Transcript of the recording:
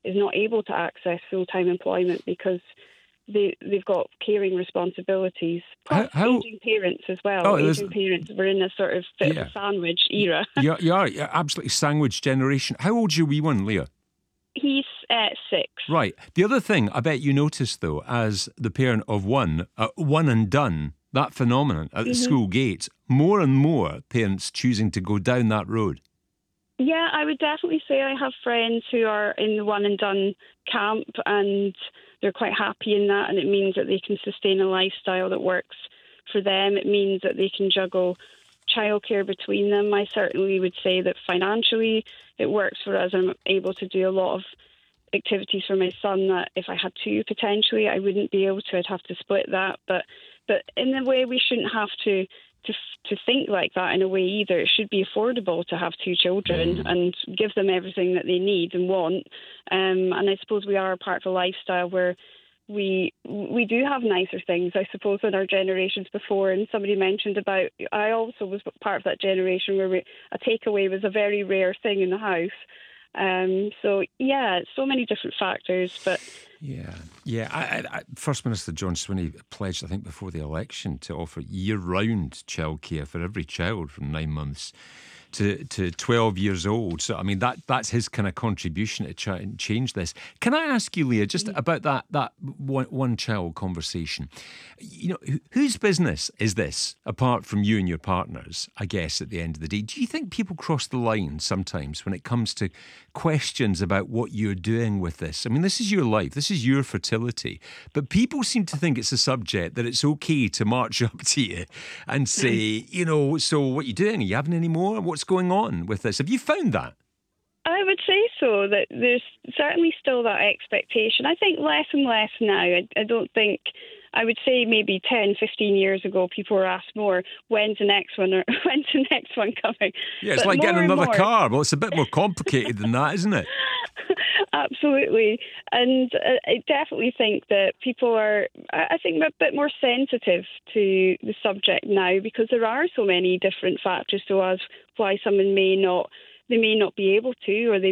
is not able to access full-time employment because they've got caring responsibilities. Plus aging parents as well. Oh, aging parents, we're in a sort of bit of a sandwich era. You're absolutely sandwich generation. How old's your wee one, Leah? He's 6. Right. The other thing I bet you noticed, though, as the parent of one and done, that phenomenon at the school gates, more and more parents choosing to go down that road. Yeah, I would definitely say I have friends who are in the one and done camp, and they're quite happy in that, and it means that they can sustain a lifestyle that works for them. It means that they can juggle childcare between them. I certainly would say that financially it works for us. I'm able to do a lot of activities for my son that if I had 2 potentially I wouldn't be able to. I'd have to split that. But in a way we shouldn't have to think like that in a way either. It should be affordable to have 2 children and give them everything that they need and want. And I suppose we are a part of a lifestyle where we do have nicer things, I suppose, than our generations before. And somebody mentioned about, I also was part of that generation where a takeaway was a very rare thing in the house. So many different factors, but I First Minister John Swinney pledged, I think, before the election to offer year-round childcare for every child from 9 months to 12 years old. So, I mean, that's his kind of contribution to try and change this. Can I ask you, Leah, just about that one-child conversation? You know, whose business is this, apart from you and your partners, I guess, at the end of the day? Do you think people cross the line sometimes when it comes to questions about what you're doing with this? I mean, this is your life, this is your fertility, but people seem to think it's a subject that it's okay to march up to you and say, you know, so what are you doing? Are you having any more? What's going on with this? Have you found that? I would say so, that there's certainly still that expectation. I think less and less now. I don't think, I would say maybe 10, 15 years ago, people were asked more, when's the next one, or when's the next one coming? Yeah, it's like getting another car. Well, it's a bit more complicated than that, isn't it? Absolutely. And I definitely think that people are, I think, a bit more sensitive to the subject now, because there are so many different factors to us why someone may not be able to, or they